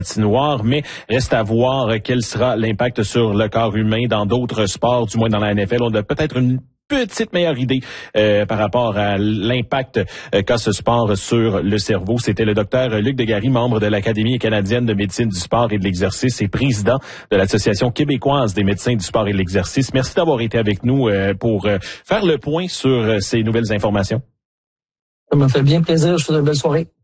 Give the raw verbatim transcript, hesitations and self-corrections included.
patinoire, mais reste à voir quel sera l'impact sur le corps humain dans d'autres sports, du moins dans la N F L. On a peut-être une petite meilleure idée euh, par rapport à l'impact euh, qu'a ce sport sur le cerveau. C'était le docteur Luc Degary, membre de l'Académie canadienne de médecine du sport et de l'exercice et président de l'Association québécoise des médecins du sport et de l'exercice. Merci d'avoir été avec nous euh, pour euh, faire le point sur euh, ces nouvelles informations. Ça m'a fait bien plaisir. Je vous souhaite une belle soirée.